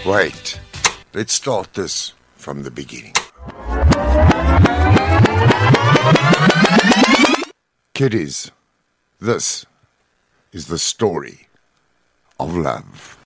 Wait, let's start this from the beginning. Kiddies, this is the story of love.